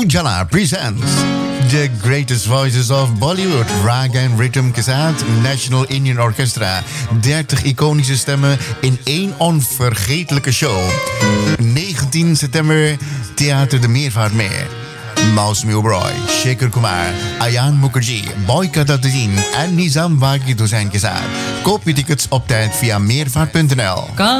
Ujala presents The Greatest Voices of Bollywood, Raga en Rhythm के साथ National Indian Orchestra. 30 iconische stemmen in één onvergetelijke show. 19 september, Theater de Meervaartmeer. Maus Milroy, Shekhar Kumar, Ayan Mukherjee, Boyka Tatuddin en Nizam Wagid Hussain के साथ. Koop je tickets op tijd via meervaart.nl.